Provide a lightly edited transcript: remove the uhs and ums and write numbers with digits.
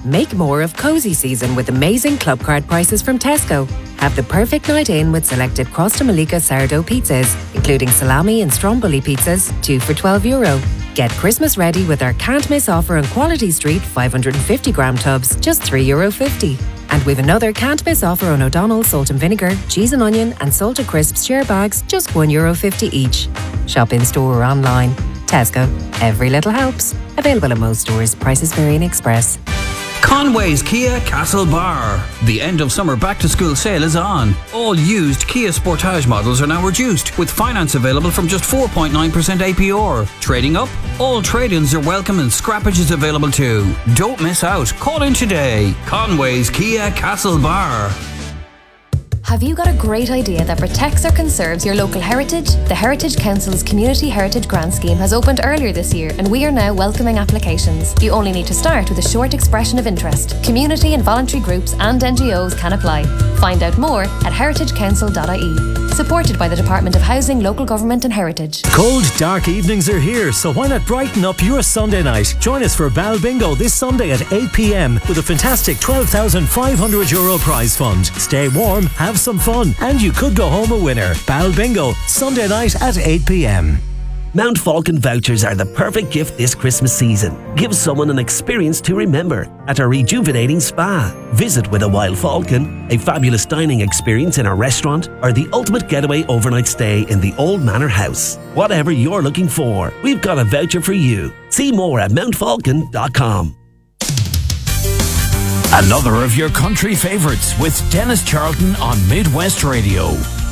Make more of cosy season with amazing club card prices from Tesco. Have the perfect night in with selected Crosta Malika sourdough pizzas, including salami and stromboli pizzas, 2 for €12. Get Christmas ready with our can't miss offer on Quality Street 550 gram tubs, just €3.50. And we've another can't miss offer on O'Donnell's salt and vinegar, cheese and onion and salted crisps share bags, just €1.50 each. Shop in store or online. Tesco. Every little helps. Available in most stores. Prices vary in Express. Conway's Kia Castlebar. The end of summer back to school sale is on. All used Kia Sportage models are now reduced, with finance available from just 4.9% APR. Trading up? All trade-ins are welcome and scrappage is available too. Don't miss out. Call in today. Conway's Kia Castlebar. Have you got a great idea that protects or conserves your local heritage? The Heritage Council's Community Heritage Grant Scheme has opened earlier this year and we are now welcoming applications. You only need to start with a short expression of interest. Community and voluntary groups and NGOs can apply. Find out more at heritagecouncil.ie. Supported by the Department of Housing, Local Government and Heritage. Cold, dark evenings are here, so why not brighten up your Sunday night? Join us for Bal Bingo this Sunday at 8 p.m. with a fantastic €12,500 prize fund. Stay warm, have some fun, and you could go home a winner. Bal Bingo, Sunday night at 8 p.m. Mount Falcon vouchers are the perfect gift this Christmas season. Give someone an experience to remember at a rejuvenating spa. Visit with a Wild Falcon, a fabulous dining experience in our restaurant, or the ultimate getaway overnight stay in the Old Manor House. Whatever you're looking for, we've got a voucher for you. See more at mountfalcon.com. Another of your country favourites with Dennis Charlton on Midwest Radio.